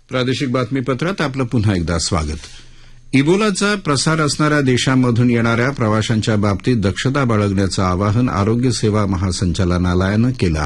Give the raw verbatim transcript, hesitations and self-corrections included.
प्रादेशिक बातमीपत्रात आपलं पुन्हा एकदा स्वागत. इबोलाचा प्रसार असणाऱ्या देशांमधून येणाऱ्या प्रवाशांच्या बाबतीत दक्षता बाळगण्याचं आवाहन आरोग्य सेवा महासंचालनालयानं केलं